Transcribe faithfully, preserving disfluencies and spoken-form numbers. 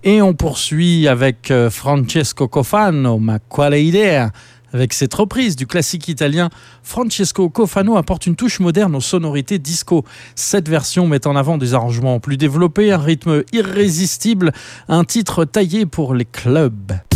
Et on poursuit avec Francesco Cofano, Ma quale idea. Avec cette reprise du classique italien, Francesco Cofano apporte une touche moderne aux sonorités disco. Cette version met en avant des arrangements plus développés, un rythme irrésistible, un titre taillé pour les clubs.